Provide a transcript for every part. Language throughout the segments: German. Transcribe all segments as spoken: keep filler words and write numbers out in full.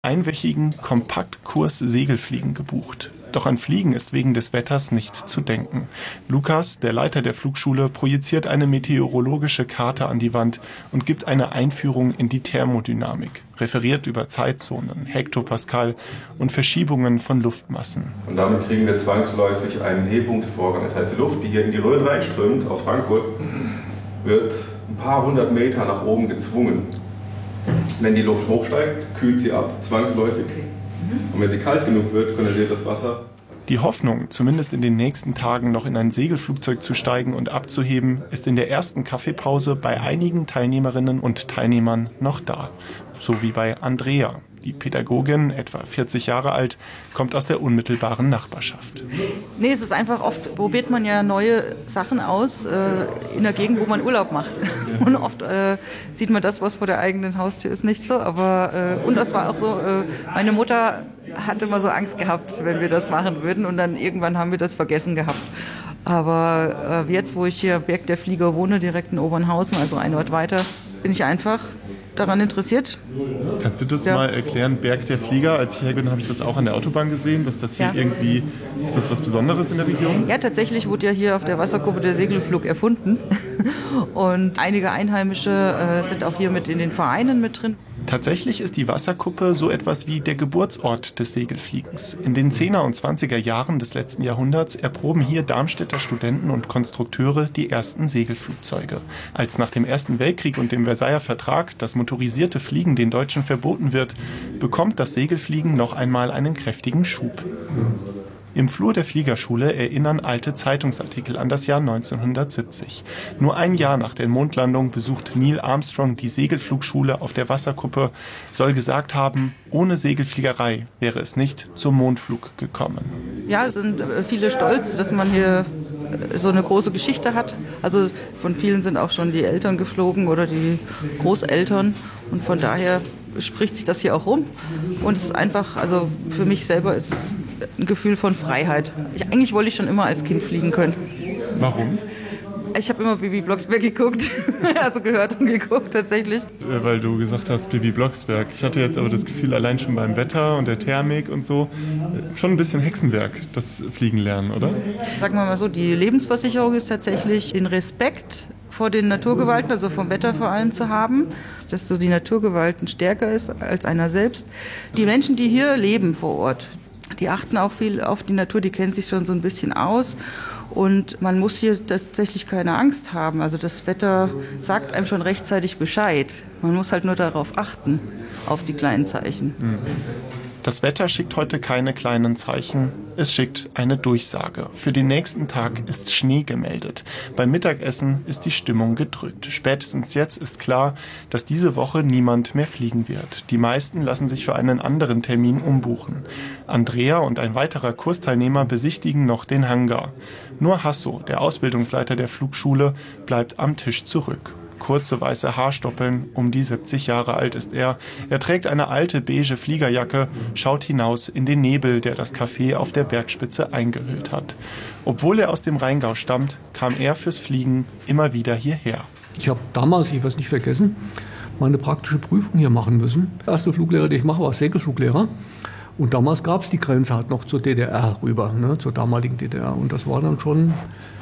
einwöchigen Kompaktkurs Segelfliegen gebucht. Doch an Fliegen ist wegen des Wetters nicht zu denken. Lukas, der Leiter der Flugschule, projiziert eine meteorologische Karte an die Wand und gibt eine Einführung in die Thermodynamik, referiert über Zeitzonen, Hektopascal und Verschiebungen von Luftmassen. Und damit kriegen wir zwangsläufig einen Hebungsvorgang. Das heißt, die Luft, die hier in die Röhren reinströmt aus Frankfurt, wird ein paar hundert Meter nach oben gezwungen. Wenn die Luft hochsteigt, kühlt sie ab, zwangsläufig. Und wenn sie kalt genug wird, kondensiert das Wasser. Die Hoffnung, zumindest in den nächsten Tagen noch in ein Segelflugzeug zu steigen und abzuheben, ist in der ersten Kaffeepause bei einigen Teilnehmerinnen und Teilnehmern noch da. So wie bei Andrea. Die Pädagogin, etwa vierzig Jahre alt, kommt aus der unmittelbaren Nachbarschaft. Nee, es ist einfach, oft probiert man ja neue Sachen aus äh, in der Gegend, wo man Urlaub macht. Ja. Und oft äh, sieht man das, was vor der eigenen Haustür ist, nicht so. Aber, äh, und das war auch so, äh, meine Mutter hat immer so Angst gehabt, wenn wir das machen würden. Und dann irgendwann haben wir das vergessen gehabt. Aber äh, jetzt, wo ich hier Berg der Flieger wohne, direkt in Obernhausen, also ein Ort weiter, bin ich einfach daran interessiert. Kannst du das ja. mal erklären, Berg der Flieger? Als ich hier bin, habe ich das auch an der Autobahn gesehen, dass das hier ja. irgendwie, ist das was Besonderes in der Region? Ja, tatsächlich wurde ja hier auf der Wasserkuppe der Segelflug erfunden und einige Einheimische äh, sind auch hier mit in den Vereinen mit drin. Tatsächlich ist die Wasserkuppe so etwas wie der Geburtsort des Segelfliegens. In den zehner und zwanziger Jahren des letzten Jahrhunderts erproben hier Darmstädter Studenten und Konstrukteure die ersten Segelflugzeuge. Als nach dem Ersten Weltkrieg und dem Versailler Vertrag das motorisierte Fliegen den Deutschen verboten wird, bekommt das Segelfliegen noch einmal einen kräftigen Schub. Im Flur der Fliegerschule erinnern alte Zeitungsartikel an das Jahr neunzehnhundertsiebzig. Nur ein Jahr nach der Mondlandung besucht Neil Armstrong die Segelflugschule auf der Wasserkuppe, soll gesagt haben, ohne Segelfliegerei wäre es nicht zum Mondflug gekommen. Ja, es sind viele stolz, dass man hier so eine große Geschichte hat. Also von vielen sind auch schon die Eltern geflogen oder die Großeltern und von daher spricht sich das hier auch rum und es ist einfach, also für mich selber ist es ein Gefühl von Freiheit. Ich, eigentlich wollte ich schon immer als Kind fliegen können. Warum? Ich habe immer Bibi Blocksberg geguckt, also gehört und geguckt tatsächlich. Weil du gesagt hast, Bibi Blocksberg. Ich hatte jetzt aber das Gefühl, allein schon beim Wetter und der Thermik und so, schon ein bisschen Hexenwerk, das Fliegen lernen, oder? Sagen wir mal so, die Lebensversicherung ist tatsächlich den Respekt vor den Naturgewalten, also vom Wetter vor allem zu haben, dass so die Naturgewalten stärker ist als einer selbst. Die Menschen, die hier leben vor Ort, die achten auch viel auf die Natur, die kennen sich schon so ein bisschen aus und man muss hier tatsächlich keine Angst haben. Also das Wetter sagt einem schon rechtzeitig Bescheid. Man muss halt nur darauf achten, auf die kleinen Zeichen. Das Wetter schickt heute keine kleinen Zeichen, es schickt eine Durchsage. Für den nächsten Tag ist Schnee gemeldet. Beim Mittagessen ist die Stimmung gedrückt. Spätestens jetzt ist klar, dass diese Woche niemand mehr fliegen wird. Die meisten lassen sich für einen anderen Termin umbuchen. Andrea und ein weiterer Kursteilnehmer besichtigen noch den Hangar. Nur Hasso, der Ausbildungsleiter der Flugschule, bleibt am Tisch zurück. Kurze weiße Haarstoppeln, um die siebzig Jahre alt ist er. Er trägt eine alte beige Fliegerjacke, schaut hinaus in den Nebel, der das Café auf der Bergspitze eingehüllt hat. Obwohl er aus dem Rheingau stammt, kam er fürs Fliegen immer wieder hierher. Ich habe damals, ich werde es nicht vergessen, meine praktische Prüfung hier machen müssen. Der erste Fluglehrer, den ich mache, war Segelfluglehrer. Und damals gab es die Grenze halt noch zur D D R rüber, ne, zur damaligen D D R. Und das war dann schon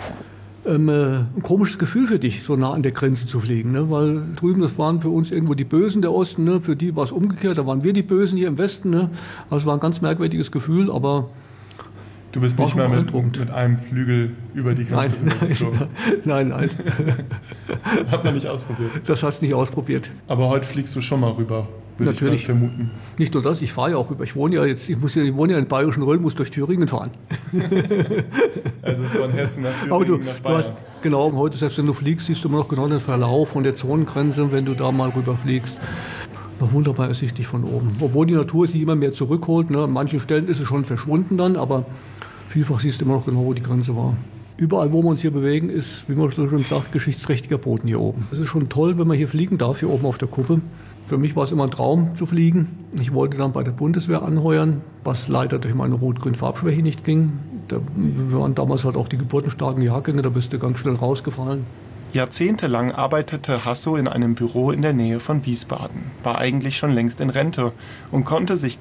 ähm, ein komisches Gefühl für dich, so nah an der Grenze zu fliegen. Ne? Weil drüben, das waren für uns irgendwo die Bösen der Osten, ne? Für die war es umgekehrt, da waren wir die Bösen hier im Westen. Ne? Also es war ein ganz merkwürdiges Gefühl, aber du bist nicht mal mit, mit einem Flügel über die Grenze geflogen? Nein, nein, nein. Hat man nicht ausprobiert? Das hast du nicht ausprobiert. Aber heute fliegst du schon mal rüber, würde Natürlich. ich mal vermuten. Nicht nur das, ich fahre ja auch rüber. Ich wohne ja jetzt, ich, muss ja, ich wohne ja in Bayerischen Röll, muss durch Thüringen fahren. Also von Hessen nach Thüringen Aber du, nach Bayern. Du hast, genau, heute, selbst wenn du fliegst, siehst du immer noch genau den Verlauf von der Zonengrenze, wenn du da mal rüber fliegst. Noch wunderbar ersichtlich von oben. Obwohl die Natur sich immer mehr zurückholt. Ne? An manchen Stellen ist es schon verschwunden dann, aber vielfach siehst du immer noch genau, wo die Grenze war. Überall, wo wir uns hier bewegen, ist, wie man schon sagt, geschichtsträchtiger Boden hier oben. Es ist schon toll, wenn man hier fliegen darf, hier oben auf der Kuppe. Für mich war es immer ein Traum zu fliegen. Ich wollte dann bei der Bundeswehr anheuern, was leider durch meine Rot-Grün-Farbschwäche nicht ging. Da waren damals halt auch die geburtenstarken Jahrgänge, da bist du ganz schnell rausgefallen. Jahrzehntelang arbeitete Hasso in einem Büro in der Nähe von Wiesbaden, war eigentlich schon längst in Rente und konnte sich